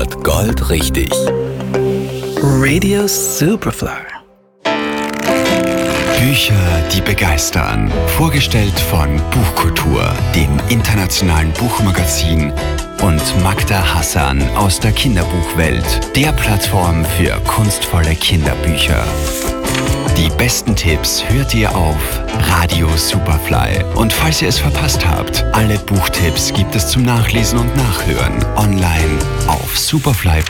wird Gold richtig. Radio Superfly. Bücher, die begeistern. Vorgestellt von Buchkultur, dem internationalen Buchmagazin, und Magda Hassan aus der Kinderbuchwelt, der Plattform für kunstvolle Kinderbücher. Die besten Tipps hört ihr auf Radio Superfly. Und falls ihr es verpasst habt, alle Buchtipps gibt es zum Nachlesen und Nachhören online auf superfly.at.